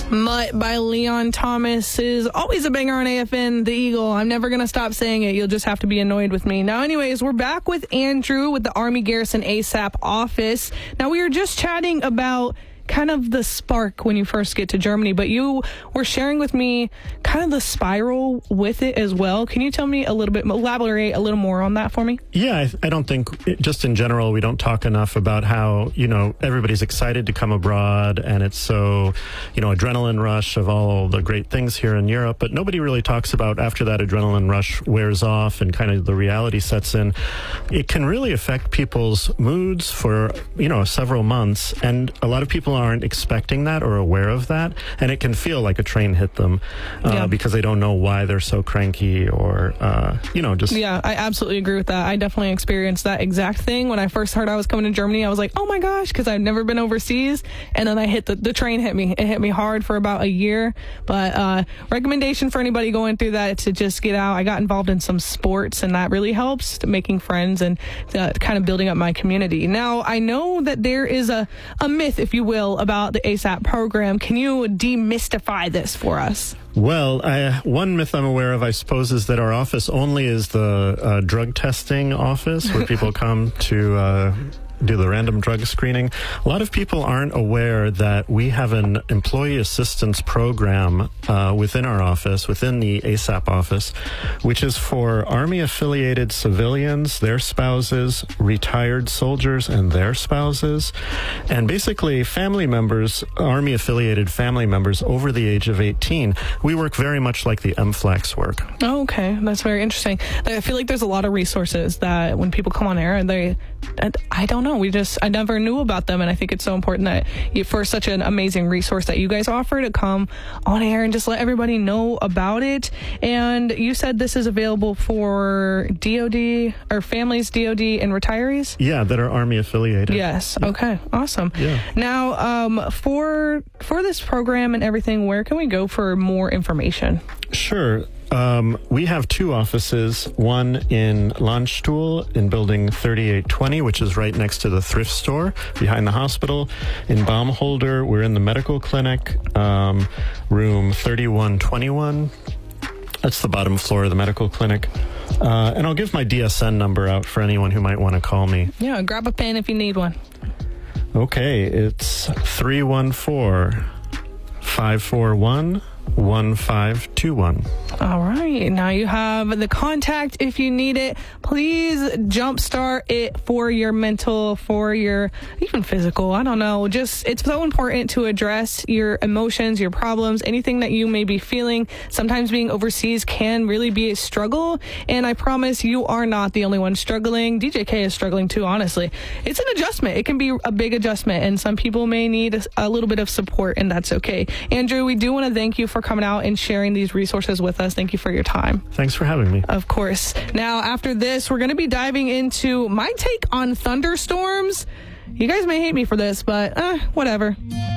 Mutt by Leon Thomas is always a banger on AFN, the Eagle. I'm never going to stop saying it. You'll just have to be annoyed with me. Now, anyways, we're back with Andrew with the Army Garrison ASAP office. Now, we were just chatting about kind of the spark when you first get to Germany, but you were sharing with me kind of the spiral with it as well. Can you tell me elaborate a little more on that for me? Yeah, I don't think, just in general, we don't talk enough about how, everybody's excited to come abroad and it's so, adrenaline rush of all the great things here in Europe, but nobody really talks about after that adrenaline rush wears off and kind of the reality sets in. It can really affect people's moods for, several months, and a lot of people aren't expecting that or aware of that, and it can feel like a train hit them because they don't know why they're so cranky or just I absolutely agree with that. I definitely experienced that exact thing when I first heard I was coming to Germany. I was like, oh my gosh, because I've never been overseas, and then I hit the train hit me. It hit me hard for about a year, but recommendation for anybody going through that to just get out. I got involved in some sports, and that really helps making friends and kind of building up my community. Now, I know that there is a myth, if you will, about the ASAP program. Can you demystify this for us? Well, one myth I'm aware of, I suppose, is that our office only is the drug testing office where people come to do the random drug screening. A lot of people aren't aware that we have an employee assistance program within our office, within the ASAP office, which is for Army-affiliated civilians, their spouses, retired soldiers and their spouses, and basically family members, Army-affiliated family members over the age of 18. We work very much like the MFLAX work. Oh, okay. That's very interesting. I feel like there's a lot of resources that when people come on air, I don't know. I never knew about them, and I think it's so important that for such an amazing resource that you guys offer to come on air and just let everybody know about it. And you said this is available for DOD or families, DOD, and retirees? Yeah, that are Army affiliated. Yes. Yeah. Okay. Awesome. Yeah. Now, for this program and everything, where can we go for more information? Sure. We have two offices, one in Landstuhl in building 3820, which is right next to the thrift store behind the hospital. In Baumholder, we're in the medical clinic, room 3121. That's the bottom floor of the medical clinic. And I'll give my DSN number out for anyone who might want to call me. Yeah, grab a pen if you need one. Okay, it's 314-541-1521. All right. Now you have the contact if you need it. Please jumpstart it for your mental, for your even physical. I don't know. Just it's so important to address your emotions, your problems, anything that you may be feeling. Sometimes being overseas can really be a struggle. And I promise you are not the only one struggling. DJK is struggling too, honestly. It's an adjustment. It can be a big adjustment. And some people may need a little bit of support, and that's okay. Andrew, we do want to thank you for coming out and sharing these resources with us. Thank you for your time. Thanks for having me. Of course. Now, after this, we're going to be diving into my take on thunderstorms. You guys may hate me for this, but whatever.